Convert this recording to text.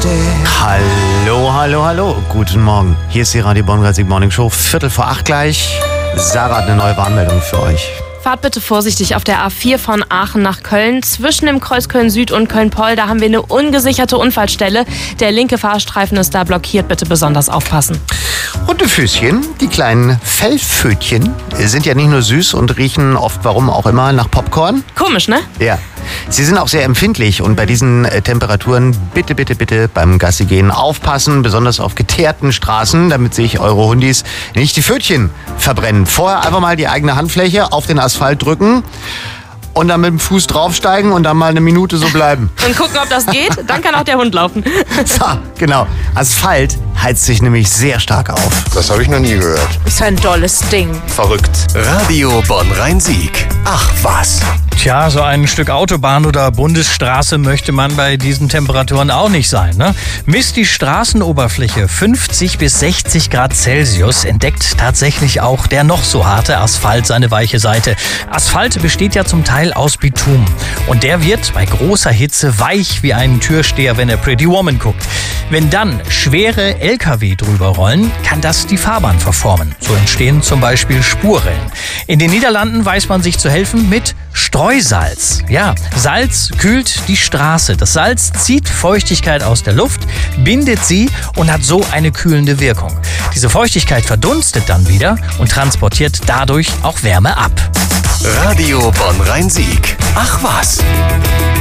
Hallo, hallo, hallo. Guten Morgen. Hier ist die Radio Bonn Rhein-Sieg Morning Show. 7:45 gleich. Sarah hat eine neue Warnmeldung für euch. Fahrt bitte vorsichtig auf der A4 von Aachen nach Köln. Zwischen dem Kreuz Köln-Süd und Köln-Poll, da haben wir eine ungesicherte Unfallstelle. Der linke Fahrstreifen ist da blockiert. Bitte besonders aufpassen. Hundefüßchen, die kleinen Fellpfötchen, sind ja nicht nur süß und riechen oft, warum auch immer, nach Popcorn. Komisch, ne? Ja. Sie sind auch sehr empfindlich und bei diesen Temperaturen bitte, bitte, bitte beim Gassi gehen aufpassen, besonders auf geteerten Straßen, damit sich eure Hundis nicht die Pfötchen verbrennen. Vorher einfach mal die eigene Handfläche auf den Asphalt drücken und dann mit dem Fuß draufsteigen und dann mal eine Minute so bleiben. Und gucken, ob das geht. Dann kann auch der Hund laufen. So, genau. Asphalt heizt sich nämlich sehr stark auf. Das habe ich noch nie gehört. Ist ein tolles Ding. Verrückt. Radio Bonn Rhein-Sieg. Ach was. Tja, so ein Stück Autobahn oder Bundesstraße möchte man bei diesen Temperaturen auch nicht sein, ne? Misst die Straßenoberfläche 50 bis 60 Grad Celsius, entdeckt tatsächlich auch der noch so harte Asphalt seine weiche Seite. Asphalt besteht ja zum Teil aus Bitumen und der wird bei großer Hitze weich wie ein Türsteher, wenn er Pretty Woman guckt. Wenn dann schwere LKW drüber rollen, kann das die Fahrbahn verformen. So entstehen zum Beispiel Spurrillen. In den Niederlanden weiß man sich zu helfen mit Streusalz. Ja, Salz kühlt die Straße. Das Salz zieht Feuchtigkeit aus der Luft, bindet sie und hat so eine kühlende Wirkung. Diese Feuchtigkeit verdunstet dann wieder und transportiert dadurch auch Wärme ab. Radio Bonn Rhein-Sieg. Ach was.